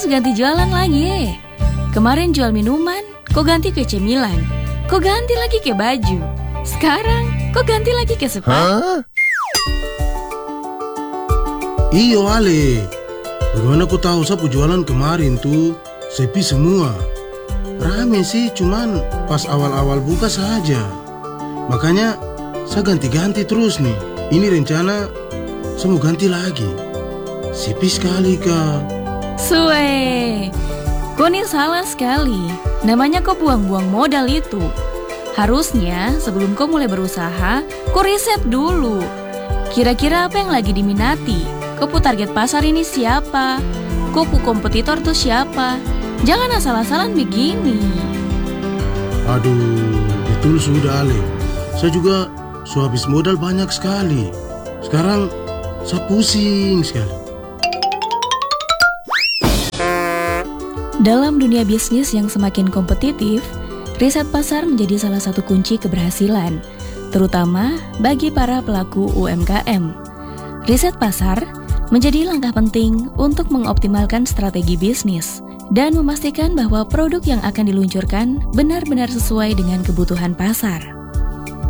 ganti jualan lagi. Kemarin jual minuman, kok ganti ke cemilan. Kok ganti lagi ke baju. Sekarang, kok ganti lagi ke sepatu. Iyo Ale, bagaimana kau tahu sapu jualan kemarin tuh sepi semua. Rame sih, cuman pas awal-awal buka saja. Makanya saya ganti-ganti terus nih. Ini rencana saya mau ganti lagi. Sepi sekali Kak. Sue, kau nih salah sekali. Namanya kau buang-buang modal itu. Harusnya sebelum kau mulai berusaha, kau riset dulu. Kira-kira apa yang lagi diminati? Kau target pasar ini siapa? Kau kompetitor tuh siapa? Jangan asal-asalan begini. Aduh, betul sudah Ale. Saya juga habis modal banyak sekali. Sekarang saya pusing sekali. Dalam dunia bisnis yang semakin kompetitif, riset pasar menjadi salah satu kunci keberhasilan, terutama bagi para pelaku UMKM. Riset pasar menjadi langkah penting untuk mengoptimalkan strategi bisnis dan memastikan bahwa produk yang akan diluncurkan benar-benar sesuai dengan kebutuhan pasar.